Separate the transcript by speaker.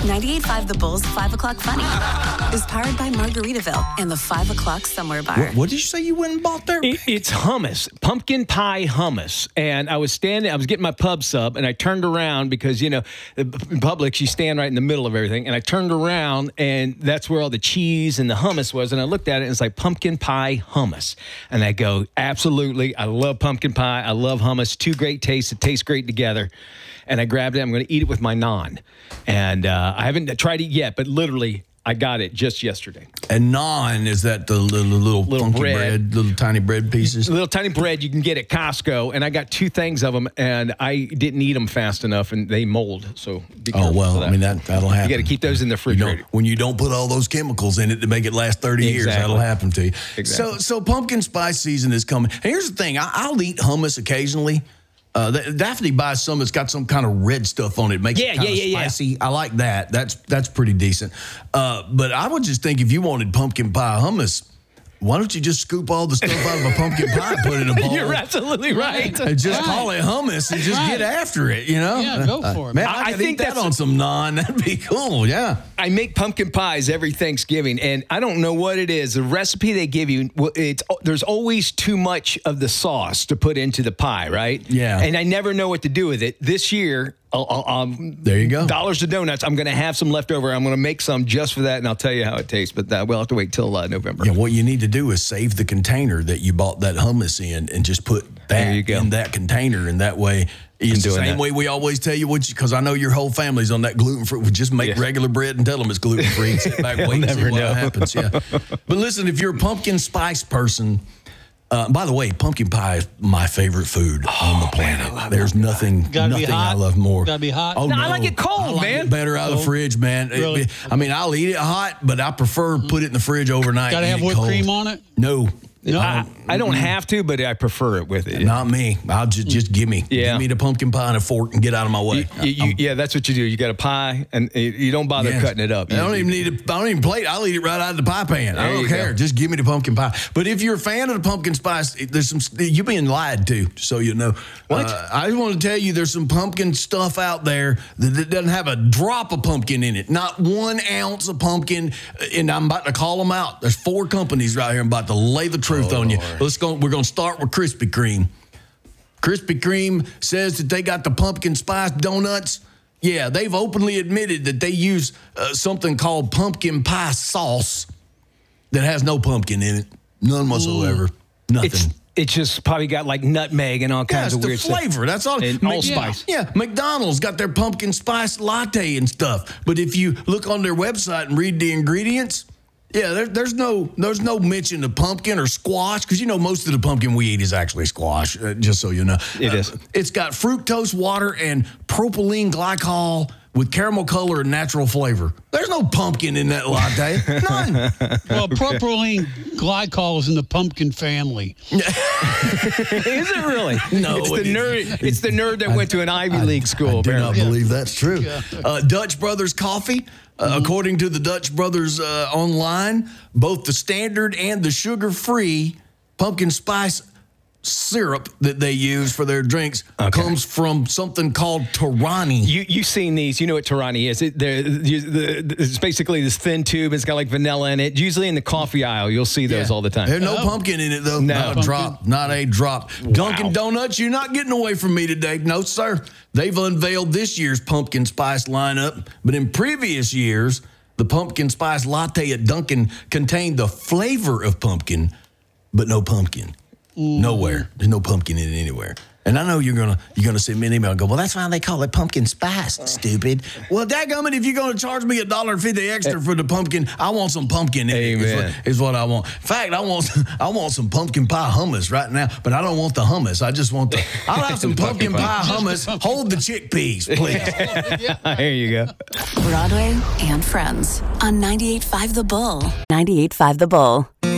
Speaker 1: 98.5 The Bull's 5 o'clock funny is powered by Margaritaville and the 5 o'clock Somewhere bar.
Speaker 2: What did you say you went and bought there?
Speaker 3: It's hummus, pumpkin pie hummus. And I was getting my pub sub, and I turned around because, in Publix, you stand right in the middle of everything. And I turned around, and that's where all the cheese and the hummus was. And I looked at it, and it's like pumpkin pie hummus. And I go, absolutely. I love pumpkin pie. I love hummus. Two great tastes. It tastes great together. And I grabbed it. I'm going to eat it with my naan. And I haven't tried it yet, but literally, I got it just yesterday.
Speaker 2: And naan, is that the little funky bread, little tiny bread pieces?
Speaker 3: Little tiny bread you can get at Costco. And I got 2 things of them, and I didn't eat them fast enough, and they mold. So be careful.
Speaker 2: Oh, well, I mean, that'll happen.
Speaker 3: You got to keep those in the refrigerator.
Speaker 2: When you don't put all those chemicals in it to make it last 30 years, that'll happen to you.
Speaker 3: Exactly.
Speaker 2: So pumpkin spice season is coming. And here's the thing. I'll eat hummus occasionally. Daphne buys some that's got some kind of red stuff on it. Makes it kind of spicy. Yeah. I like that. That's pretty decent. But I would just think if you wanted pumpkin pie hummus, why don't you just scoop all the stuff out of a pumpkin pie and put it in a bowl?
Speaker 3: You're absolutely right.
Speaker 2: And just call it hummus and just get after it,
Speaker 4: Yeah, go for it.
Speaker 2: Man, I think that on some naan. That'd be cool, yeah.
Speaker 3: I make pumpkin pies every Thanksgiving, and I don't know what it is. The recipe they give you, there's always too much of the sauce to put into the pie, right?
Speaker 2: Yeah.
Speaker 3: And I never know what to do with it. This year,
Speaker 2: there you go.
Speaker 3: Dollars to Donuts. I'm going to have some left over. I'm going to make some just for that, and I'll tell you how it tastes. But we'll have to wait till November.
Speaker 2: Yeah, what you need to do is save the container that you bought that hummus in, and just put that in that container, and that way. It's the same way we always tell you, because I know your whole family's on that gluten-free. Just make regular bread and tell them it's gluten-free. Sit back, wait and see what happens. Yeah. But listen, if you're a pumpkin spice person, by the way, pumpkin pie is my favorite food on the planet.
Speaker 3: Man,
Speaker 2: There's nothing I love more.
Speaker 4: Gotta be hot.
Speaker 2: Oh,
Speaker 3: no, I like it cold,
Speaker 2: I like
Speaker 3: man.
Speaker 2: it better out of the fridge, man.
Speaker 4: Really?
Speaker 2: I mean, I'll eat it hot, but I prefer put it in the fridge overnight.
Speaker 4: Gotta have whipped cream on it?
Speaker 2: No.
Speaker 3: I don't have to, but I prefer it with it.
Speaker 2: Not me. I'll just give me the pumpkin pie and a fork and get out of my way.
Speaker 3: That's what you do. You got a pie, and you don't bother cutting it up.
Speaker 2: I don't even need it. I don't even plate. I'll eat it right out of the pie pan. I don't care. Just give me the pumpkin pie. But if you're a fan of the pumpkin spice, there's some. You're being lied to, so you know.
Speaker 3: What?
Speaker 2: I just want to tell you, there's some pumpkin stuff out there that doesn't have a drop of pumpkin in it. Not 1 ounce of pumpkin. And I'm about to call them out. There's 4 companies right here. I'm about to lay the truth on you. We're going to start with Krispy Kreme. Krispy Kreme says that they got the pumpkin spice donuts. Yeah, they've openly admitted that they use something called pumpkin pie sauce that has no pumpkin in it. None whatsoever. Nothing.
Speaker 3: It's just probably got like nutmeg and all kinds of weird stuff.
Speaker 2: It's the flavor. That's all.
Speaker 3: And allspice.
Speaker 2: Yeah, McDonald's got their pumpkin spice latte and stuff. But if you look on their website and read the ingredients, there's no mention of pumpkin or squash, because most of the pumpkin we eat is actually squash, just so you know.
Speaker 3: It is.
Speaker 2: It's got fructose water and propylene glycol with caramel color and natural flavor. There's no pumpkin in that latte. None.
Speaker 4: Well, propylene glycol is in the pumpkin family.
Speaker 3: Is it really?
Speaker 2: No.
Speaker 3: It's the nerd that went to an Ivy League school.
Speaker 2: I do not believe that's true.
Speaker 4: Yeah.
Speaker 2: Dutch Brothers Coffee. According to the Dutch Brothers online, both the standard and the sugar-free pumpkin spice syrup that they use for their drinks comes from something called Torani.
Speaker 3: You've seen these. You know what Torani is. It's basically this thin tube. It's got like vanilla in it. Usually in the coffee aisle, you'll see those all the time.
Speaker 2: There's no pumpkin in it, though.
Speaker 3: No.
Speaker 2: Not a drop. Not a drop. Wow. Dunkin' Donuts, you're not getting away from me today. No, sir. They've unveiled this year's pumpkin spice lineup, but in previous years, the pumpkin spice latte at Dunkin' contained the flavor of pumpkin, but no pumpkin. Nowhere. There's no pumpkin in it anywhere. And I know you're gonna send me an email and go, well, that's why they call it pumpkin spice, stupid. Well, dadgummit, if you're gonna charge me $1.50 extra for the pumpkin, I want some pumpkin in it. Is what I want. In fact, I want some pumpkin pie hummus right now, but I don't want the hummus. I just want I'll have some pumpkin pie hummus. Hold the chickpeas, please.
Speaker 3: Here you go.
Speaker 1: Broadway and Friends on 98.5 The Bull.
Speaker 5: 98.5 The Bull.